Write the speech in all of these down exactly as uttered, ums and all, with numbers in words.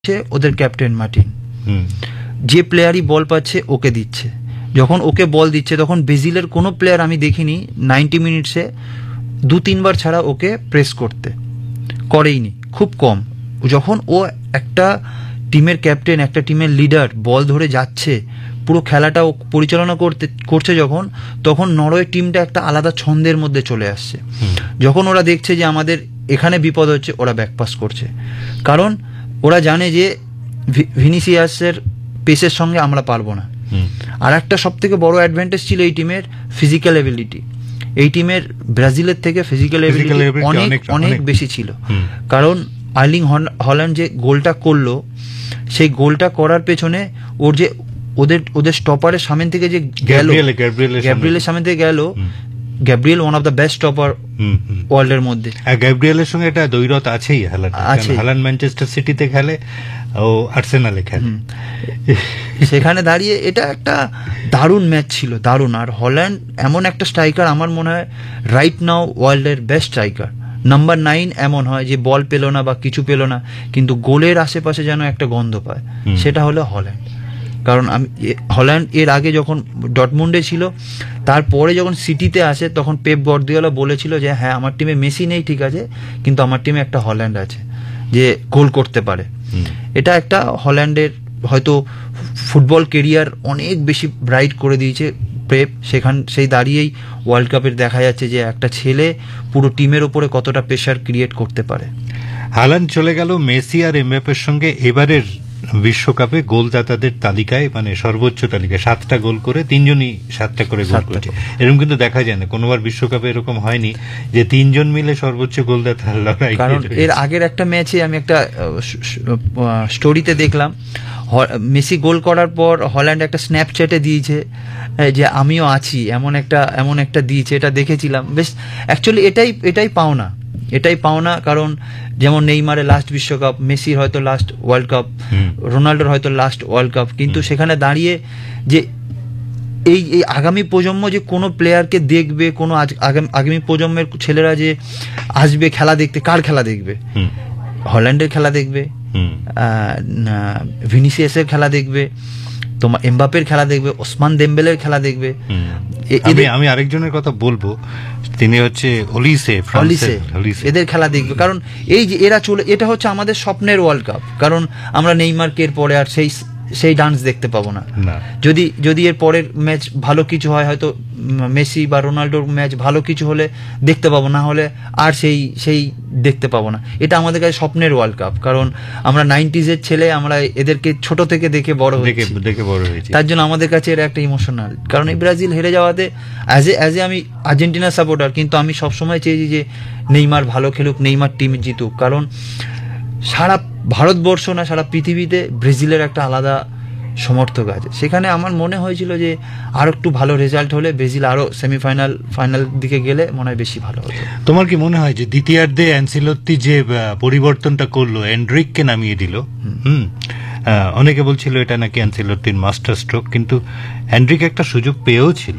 ওদের captain Martin, যে প্লেয়ারই বল পাচ্ছে ওকে দিচ্ছে। যখন ওকে বল দিচ্ছে তখন ব্রাজিলের কোনো প্লেয়ার আমি দেখিনি নাইনটি মিনিটসে দু তিনবার ছাড়া ওকে প্রেস করতে, করেইনি, খুব কম। যখন ও একটা টিমের ক্যাপ্টেন, একটা টিমের লিডার, বল ধরে যাচ্ছে, পুরো খেলাটা ও পরিচালনা করতে করছে যখন, তখন নরওয়ে টিমটা একটা আলাদা ছন্দের মধ্যে চলে আসছে। যখন ওরা দেখছে যে আমাদের এখানে বিপদ হচ্ছে, ওরা ব্যাকপাস করছে, কারণ ওরা জানে যে ভিনিসিয়াসের পেসের সঙ্গে আমরা পারবো না। আর একটা সব থেকে বড় অ্যাডভান্টেজ ছিল এই টিমের ফিজিক্যাল এবিলিটি। এই টিমের ব্রাজিলের থেকে ফিজিক্যাল এবিলিটি অনেক অনেক বেশি ছিল, কারণ আর্লিং হল্যান্ড যে গোলটা করলো, সেই গোলটা করার পেছনে ওর যে ওদের ওদের স্টপারের সামনে থেকে যে গেল, গ্যাব্রিয়েলের সামনে থেকে গেল, Gabriel one of the best stopper ওয়ার্ল্ডের মধ্যে। গ্যাব্রিয়েলের সঙ্গে একটা দ্বৈরথ আছেই, হল্যান্ড ম্যানচেস্টার সিটিতে খেলে, ও আর্সেনালে খেলে। সেখানে দাঁড়িয়ে এটা একটা দারুণ ম্যাচ ছিল, দারুণ। আর হল্যান্ড এমন একটা স্ট্রাইকার, আমার মনে হয় রাইট নাও ওয়ার্ল্ডের বেস্ট স্ট্রাইকার। নাম্বার নাইন এমন হয় যে বল পেল না বা কিছু পেল না, কিন্তু গোলের আশেপাশে যেন একটা গন্ধ পায়, সেটা হলো হল্যান্ড। কারণ আমি হল্যান্ড এর আগে যখন ডটমুন্ডে ছিল, তারপরে যখন সিটিতে আসে, তখন পেপ গার্দিওলা বলেছিল যে হ্যাঁ আমার টিমে মেসি নেই ঠিক আছে, কিন্তু আমার টিমে একটা হল্যান্ড আছে যে গোল করতে পারে। এটা একটা হল্যান্ডের হয়তো ফুটবল কেরিয়ার অনেক বেশি ব্রাইট করে দিয়েছে পেপ। সেখান সেই দাঁড়িয়েই ওয়ার্ল্ড কাপের দেখা যাচ্ছে যে একটা ছেলে পুরো টিমের ওপরে কতটা প্রেশার ক্রিয়েট করতে পারে। হালান্ড চলে গেল মেসি আর এমবাপ্পের সঙ্গে এবারের বিশ্বকাপে গোলদাতাদের তালিকায়, মানে সর্বোচ্চ তালিকায়, সাতটা গোল করে, তিনজনই সাতটা করে গোল করেছে। এরকম কিন্তু দেখা যায় না, কোনোবার বিশ্বকাপে এরকম হয়নি যে তিনজন মিলে সর্বোচ্চ গোলদাতার লড়াই। কারণ এর আগের একটা ম্যাচে আমি একটা স্টোরিতে দেখলাম, মেসি গোল করার পর হল্যান্ড একটা স্ন্যাপচ্যাটে দিয়েছে যে আমিও আছি, এমন একটা এমন একটা দিয়েছে, এটা দেখেছিলাম। বেশ, অ্যাকচুয়ালি এটাই এটাই পাওনা, এটাই পাওনা। কারণ যেমন নেইমারের লাস্ট বিশ্বকাপ, মেসির হয়তো লাস্ট ওয়ার্ল্ড কাপ, রোনাল্ডোর হয়তো লাস্ট ওয়ার্ল্ড কাপ, কিন্তু সেখানে দাঁড়িয়ে যে এই এই আগামী প্রজন্ম যে কোনো প্লেয়ারকে দেখবে, কোনো আগামী প্রজন্মের ছেলেরা যে আসবে খেলা দেখতে, কার খেলা দেখবে? হল্যান্ডের খেলা দেখবে, ভিনিসিয়াসের খেলা দেখবে, তোমার এমবাপ্পের খেলা দেখবে, ওসমান দেমবেলের খেলা দেখবে। আমি আরেকজনের কথা বলবো, তিনি হচ্ছে ওলিসে, ওলিসে, এদের খেলা দেখবে। কারণ এই যে এরা চলে, এটা হচ্ছে আমাদের স্বপ্নের ওয়ার্ল্ড কাপ। কারণ আমরা নেইমারকে এর পরে আর সেই সেই ডান্স দেখতে পাবো না। যদি যদি এর পরের ম্যাচ ভালো কিছু হয়, হয়তো মেসি বা রোনাল্ডোর ম্যাচ ভালো কিছু হলে দেখতে পাবো, না হলে আর সেই সেই দেখতে পাবো না। এটা আমাদের কাছে স্বপ্নের ওয়ার্ল্ড কাপ, কারণ আমরা নাইনটিজের ছেলে, আমরা এদেরকে ছোট থেকে দেখে বড় হয়েছি, দেখে বড় হয়েছি। তার জন্য আমাদের কাছে এরা একটা ইমোশনাল। কারণ এই ব্রাজিল হেরে যাওয়াতে, অ্যাজ এ অ্যাজ এ আমি আর্জেন্টিনার সাপোর্টার, কিন্তু আমি সবসময় চেয়েছি যে নেইমার ভালো খেলুক, নেইমার টিম জিতুক। কারণ সারা ভারতবর্ষ না, সারা পৃথিবীতে ব্রাজিলের একটা আলাদা সমর্থক আছে। সেখানে আমার মনে হয়েছিল যে আরো একটু ভালো রেজাল্ট হলে ব্রাজিল আরো সেমিফাইনাল ফাইনাল দিকে গেলে মনে হয় বেশি ভালো হতো। তোমার কি মনে হয় যে দ্বিতীয়ার্ধে অ্যানসেলোত্তি যে পরিবর্তনটা করলো, এন্ড্রিককে নামিয়ে দিল, হুম, অনেকে বলছিল এটা নাকি অ্যানসেলোত্তির মাস্টার স্ট্রোক, কিন্তু এন্ড্রিক একটা সুযোগ পেয়েও ছিল,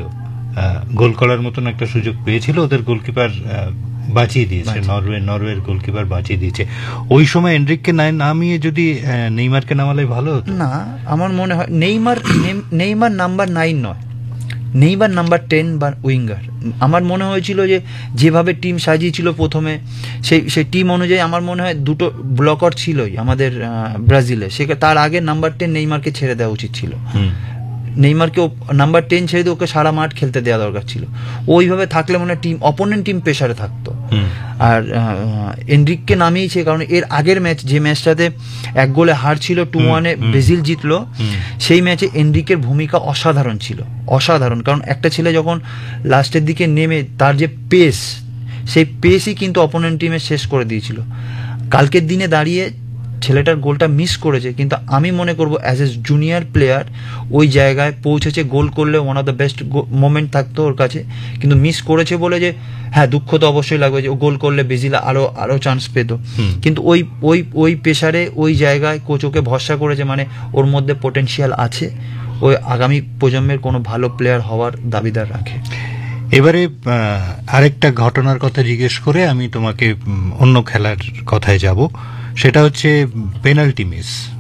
গোল করার মতন একটা সুযোগ পেয়েছিল, ওদের গোলকিপার বাঁচিয়ে দিয়েছে, নরওয়ে নরওয়ের গোলকিপার বাঁচিয়ে দিয়েছে। ওই সময় এন্ড্রিককে নামিয়ে যদি নেইমারকে নামালে ভালো হতো না? আমার মনে হয় নেইমার নেইমার নাম্বার নাইন নয়, নেইমার নাম্বার টেন বা উইঙ্গার। আমার মনে হয়েছিল যে যেভাবে টিম সাজিয়েছিল প্রথমে, সেই সেই টিম অনুযায়ী আমার মনে হয় দুটো ব্লকার ছিলই আমাদের ব্রাজিলে। সে তার আগে নাম্বার টেন নেইমারকে ছেড়ে দেওয়া উচিত ছিল। নেইমারকে নাম্বার টেন ছেড়ে দিয়ে ওকে সারা মাঠ খেলতে দেওয়া দরকার ছিল। ওইভাবে থাকলে মনে হয় টিম অপোনেন্ট টিম প্রেসারে থাকতো। আর এন্ড্রিককে নামিয়েছে কারণ এর আগের ম্যাচ, যে ম্যাচটাতে এক গোলে হার ছিল, টু ওয়ানে ব্রাজিল জিতলো, সেই ম্যাচে এন্ড্রিকের ভূমিকা অসাধারণ ছিল, অসাধারণ। কারণ একটা ছেলে যখন লাস্টের দিকে নেমে, তার যে পেস, সেই পেসই কিন্তু অপোনেন্ট টিমে শেষ করে দিয়েছিল। কালকের দিনে দাঁড়িয়ে ছেলেটার গোলটা মিস করেছে, কিন্তু আমি মনে করবো অ্যাজ এ জুনিয়র প্লেয়ার ওই জায়গায় পৌঁছেছে, গোল করলে one of the best moment থাকতো ওর কাছে, কিন্তু মিস করেছে বলে যে হ্যাঁ দুঃখ তো অবশ্যই লাগবে যে ও গোল করলে ব্রাজিল আরো আরো চান্স পেত, কিন্তু ওই ওই ওই প্রেসারে ওই জায়গায় কোচ ওকে ভরসা করেছে, মানে ওর মধ্যে পোটেনশিয়াল আছে, ওই আগামী প্রজন্মের কোনো ভালো প্লেয়ার হওয়ার দাবিদার রাখে। এবারে আরেকটা ঘটনার কথা জিজ্ঞেস করে আমি তোমাকে অন্য খেলার কথায় যাব। সেটা হচ্ছে পেনাল্টি মিস।